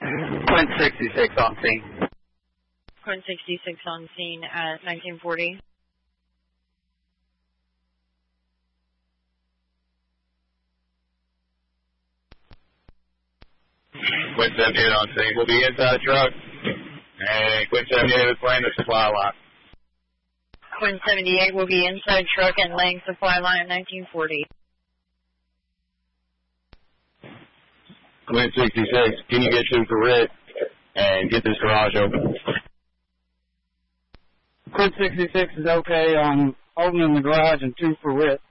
Quinn 66 on scene. Quinn 66 on scene at 1940. Quinn 78 on scene. We'll be inside the truck. And Quinn 78 is laying the supply line. Quinn 78 will be inside truck and laying supply line at 1940. Quinn 66, can you get two for Rick and get this garage open? Quinn 66 is okay on opening the garage and 2 for Rick.